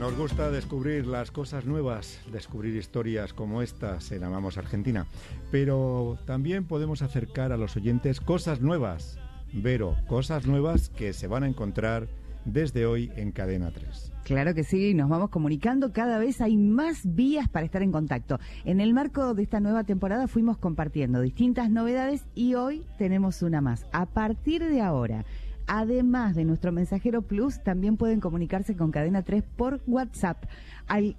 Nos gusta descubrir las cosas nuevas, descubrir historias como estas en Amamos Argentina, pero también podemos acercar a los oyentes cosas nuevas, Vero, cosas nuevas que se van a encontrar desde hoy en Cadena 3. Claro que sí, nos vamos comunicando, cada vez hay más vías para estar en contacto. En el marco de esta nueva temporada fuimos compartiendo distintas novedades y hoy tenemos una más. A partir de ahora, además de nuestro mensajero Plus, también pueden comunicarse con Cadena 3 por WhatsApp al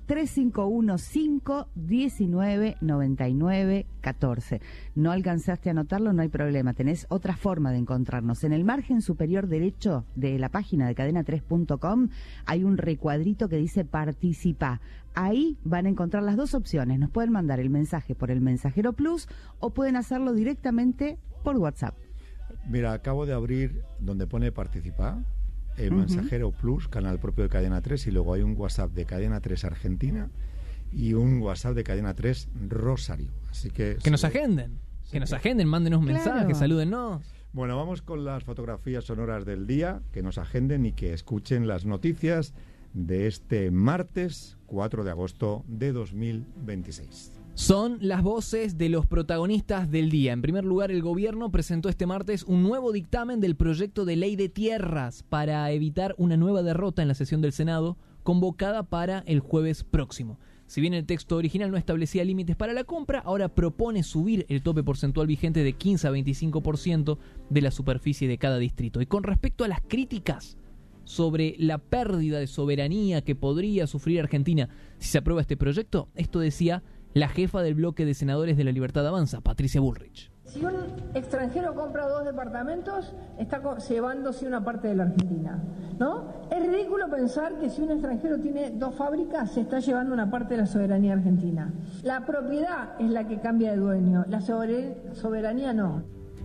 3515-1999-14. No alcanzaste a anotarlo, no hay problema, tenés otra forma de encontrarnos. En el margen superior derecho de la página de cadena3.com hay un recuadrito que dice Participa. Ahí van a encontrar las dos opciones. Nos pueden mandar el mensaje por el mensajero Plus o pueden hacerlo directamente por WhatsApp. Mira, acabo de abrir donde pone Participar, el Mensajero Plus, canal propio de Cadena 3, y luego hay un WhatsApp de Cadena 3 Argentina y un WhatsApp de Cadena 3 Rosario. Así que nos agenden, nos agenden, mándenos un mensaje, salúdennos. Bueno, vamos con las fotografías sonoras del día, que nos agenden y que escuchen las noticias de este martes 4 de agosto de 2026. Son las voces de los protagonistas del día. En primer lugar, el gobierno presentó este martes un nuevo dictamen del proyecto de ley de tierras para evitar una nueva derrota en la sesión del Senado convocada para el jueves próximo. Si bien el texto original no establecía límites para la compra, ahora propone subir el tope porcentual vigente de 15 a 25% de la superficie de cada distrito. Y con respecto a las críticas sobre la pérdida de soberanía que podría sufrir Argentina si se aprueba este proyecto, esto decía la jefa del bloque de senadores de La Libertad Avanza, Patricia Bullrich. Si un extranjero compra 2 departamentos, está llevándose una parte de la Argentina, ¿no? Es ridículo pensar que si un extranjero tiene 2 fábricas, se está llevando una parte de la soberanía argentina. La propiedad es la que cambia de dueño, la soberanía no.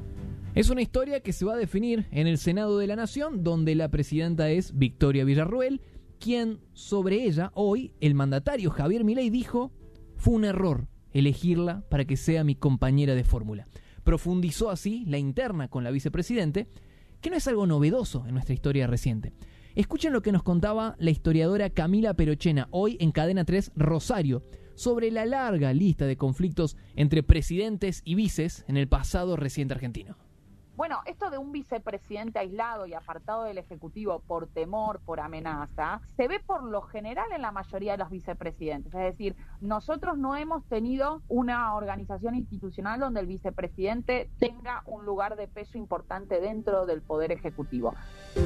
Es una historia que se va a definir en el Senado de la Nación, donde la presidenta es Victoria Villarruel, quien sobre ella, hoy, el mandatario Javier Milei dijo: fue un error elegirla para que sea mi compañera de fórmula. Profundizó así la interna con la vicepresidente, que no es algo novedoso en nuestra historia reciente. Escuchen lo que nos contaba la historiadora Camila Perochena hoy en Cadena 3 Rosario sobre la larga lista de conflictos entre presidentes y vices en el pasado reciente argentino. Bueno, esto de un vicepresidente aislado y apartado del Ejecutivo por temor, por amenaza, se ve por lo general en la mayoría de los vicepresidentes. Es decir, nosotros no hemos tenido una organización institucional donde el vicepresidente tenga un lugar de peso importante dentro del Poder Ejecutivo.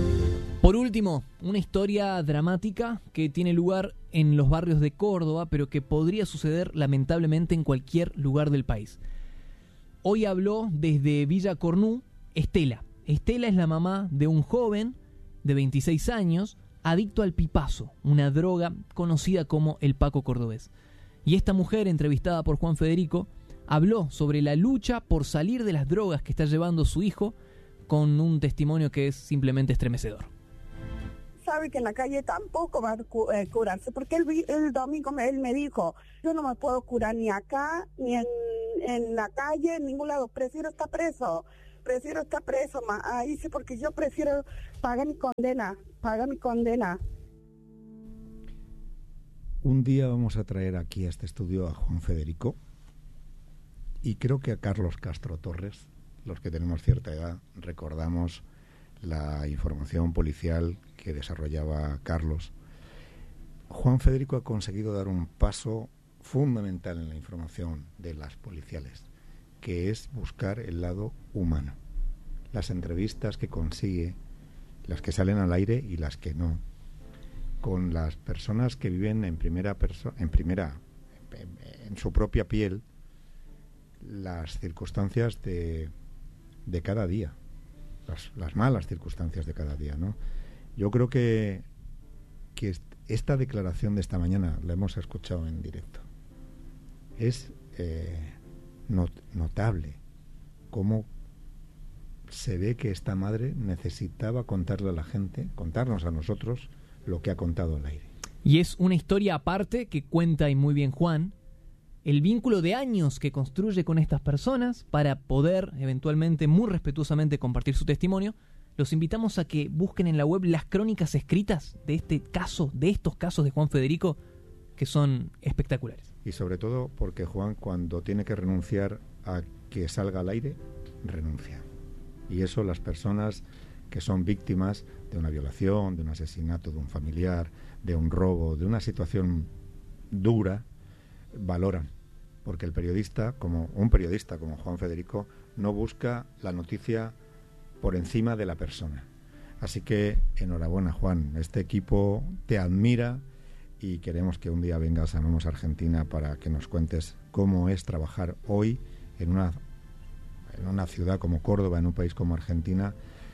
Por último, una historia dramática que tiene lugar en los barrios de Córdoba, pero que podría suceder lamentablemente en cualquier lugar del país. Hoy habló desde Villa Cornú Estela. Estela es la mamá de un joven de 26 años adicto al pipazo, una droga conocida como el Paco cordobés. Y esta mujer, entrevistada por Juan Federico, habló sobre la lucha por salir de las drogas que está llevando su hijo, con un testimonio que es simplemente estremecedor. Sabe que en la calle tampoco va a curarse, porque el domingo él me dijo: yo no me puedo curar ni acá, ni en la calle, en ningún lado, prefiero estar preso, ahí sí, porque yo prefiero pagar mi condena. Un día vamos a traer aquí a este estudio a Juan Federico y creo que a Carlos Castro Torres. Los que tenemos cierta edad recordamos la información policial que desarrollaba Carlos. Juan Federico ha conseguido dar un paso fundamental en la información de las policiales, que es buscar el lado humano. Las entrevistas que consigue, las que salen al aire y las que no, con las personas que viven en su propia piel, las circunstancias de cada día, las malas circunstancias de cada día, ¿no? Yo creo que esta declaración de esta mañana la hemos escuchado en directo. Es notable cómo se ve que esta madre necesitaba contarle a la gente, contarnos a nosotros lo que ha contado al aire. Y es una historia aparte que cuenta, y muy bien Juan, el vínculo de años que construye con estas personas para poder eventualmente muy respetuosamente compartir su testimonio, los invitamos a que busquen en la web las crónicas escritas de estos casos de Juan Federico, que son espectaculares. Y sobre todo porque Juan, cuando tiene que renunciar a que salga al aire, renuncia. Y eso las personas que son víctimas de una violación, de un asesinato de un familiar, de un robo, de una situación dura, valoran. Porque un periodista como Juan Federico no busca la noticia por encima de la persona. Así que enhorabuena, Juan. Este equipo te admira y queremos que un día vengas a Amamos Argentina para que nos cuentes cómo es trabajar hoy en una ciudad como Córdoba, en un país como Argentina,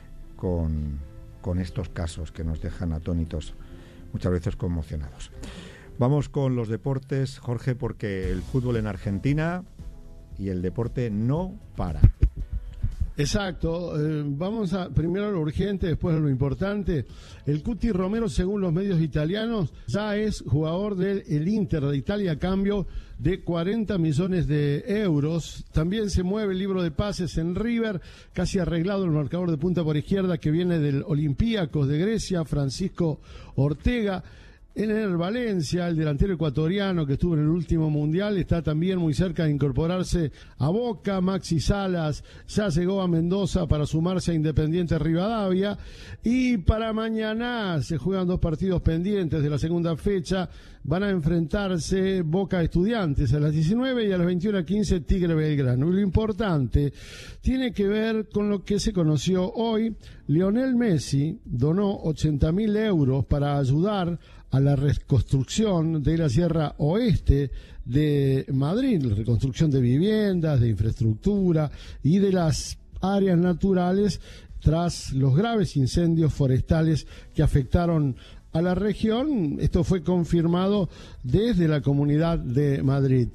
con estos casos que nos dejan atónitos, muchas veces conmocionados. Vamos con los deportes, Jorge, porque el fútbol en Argentina y el deporte no para. Exacto, vamos a primero a lo urgente, después a lo importante. El Cuti Romero, según los medios italianos, ya es jugador del Inter de Italia a cambio de 40 millones de euros. También se mueve el libro de pases en River, casi arreglado el marcador de punta por izquierda que viene del Olympiacos de Grecia, Francisco Ortega. En el Valencia, el delantero ecuatoriano que estuvo en el último mundial, está también muy cerca de incorporarse a Boca. Maxi Salas ya llegó a Mendoza para sumarse a Independiente Rivadavia. Y para mañana se juegan 2 partidos pendientes de la segunda fecha. Van a enfrentarse Boca Estudiantes a las 19 y a las 21:15 Tigre Belgrano. Y lo importante tiene que ver con lo que se conoció hoy. Lionel Messi donó 80.000 euros para ayudar a la reconstrucción de la Sierra Oeste de Madrid, la reconstrucción de viviendas, de infraestructura y de las áreas naturales tras los graves incendios forestales que afectaron a la región. Esto fue confirmado desde la Comunidad de Madrid.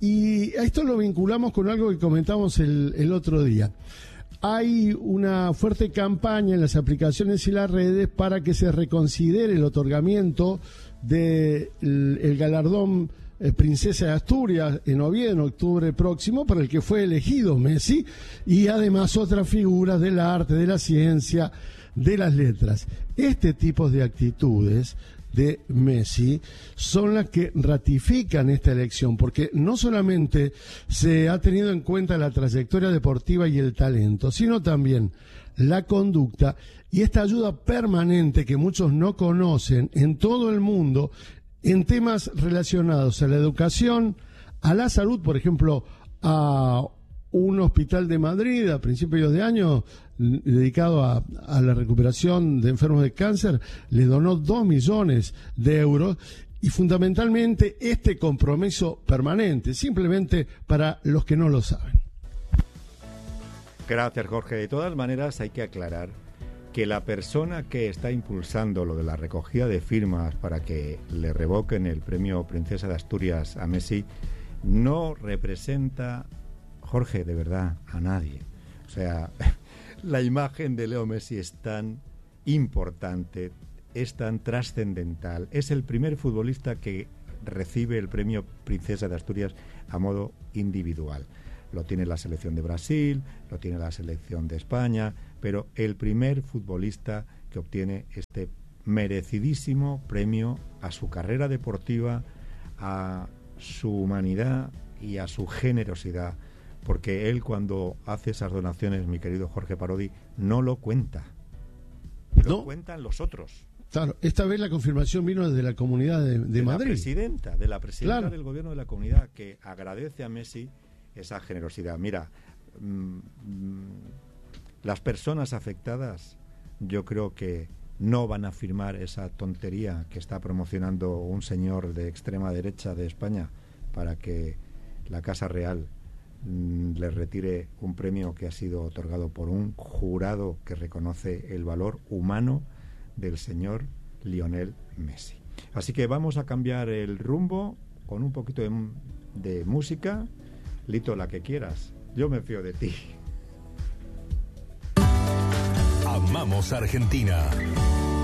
Y a esto lo vinculamos con algo que comentamos el otro día. Hay una fuerte campaña en las aplicaciones y las redes para que se reconsidere el otorgamiento del galardón Princesa de Asturias en Oviedo en octubre próximo, para el que fue elegido Messi, y además otras figuras del arte, de la ciencia, de las letras. Este tipo de actitudes de Messi son las que ratifican esta elección, porque no solamente se ha tenido en cuenta la trayectoria deportiva y el talento, sino también la conducta y esta ayuda permanente que muchos no conocen en todo el mundo en temas relacionados a la educación, a la salud. Por ejemplo, a un hospital de Madrid a principios de año dedicado a la recuperación de enfermos de cáncer le donó 2 millones de euros, y fundamentalmente este compromiso permanente, simplemente para los que no lo saben. Gracias, Jorge. De todas maneras, hay que aclarar que la persona que está impulsando lo de la recogida de firmas para que le revoquen el premio Princesa de Asturias a Messi no representa, Jorge, de verdad, a nadie. O sea, la imagen de Leo Messi es tan importante, es tan trascendental. Es el primer futbolista que recibe el premio Princesa de Asturias a modo individual. Lo tiene la selección de Brasil, lo tiene la selección de España, pero el primer futbolista que obtiene este merecidísimo premio a su carrera deportiva, a su humanidad y a su generosidad. Porque él, cuando hace esas donaciones, mi querido Jorge Parodi, no lo cuenta. Lo cuentan los otros. Claro, esta vez la confirmación vino desde la Comunidad de Madrid. De la presidenta claro, del gobierno de la comunidad, que agradece a Messi esa generosidad. Mira, las personas afectadas, yo creo que no van a firmar esa tontería que está promocionando un señor de extrema derecha de España para que la Casa Real le retire un premio que ha sido otorgado por un jurado que reconoce el valor humano del señor Lionel Messi. Así que vamos a cambiar el rumbo con un poquito de música. Lito, la que quieras. Yo me fío de ti. Amamos Argentina.